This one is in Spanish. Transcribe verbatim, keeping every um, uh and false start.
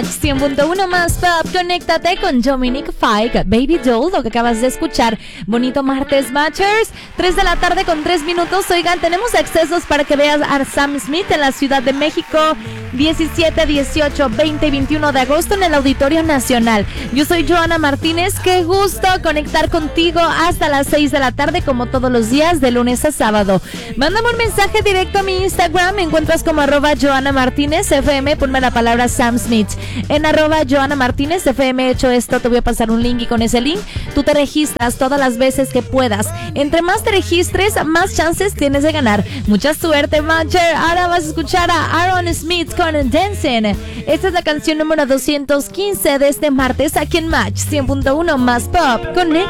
cien punto uno más pop, conéctate con Dominic Fike, Baby Doll, lo que acabas de escuchar. Bonito martes, Matchers. tres de la tarde con tres minutos. Oigan, tenemos accesos para que veas a Sam Smith en la Ciudad de México, diecisiete, dieciocho, veinte y veintiuno de agosto en el Auditorio Nacional. Yo soy Joana Martínez, qué gusto conectar contigo hasta las seis de la tarde, como todos los días, de lunes a sábado. Mándame un mensaje directo a mi Instagram, me encuentras como arroba Joana Martínez F M, ponme la palabra Sam Smith. En arroba Joana Martínez F M. Hecho esto, te voy a pasar un link y con ese link tú te registras todas las veces que puedas. Entre más te registres, más chances tienes de ganar. Mucha suerte, Matcher. Ahora vas a escuchar a Aaron Smith con Dancing. Esta es la canción número doscientos quince de este martes aquí en Match cien punto uno más pop. Conecta.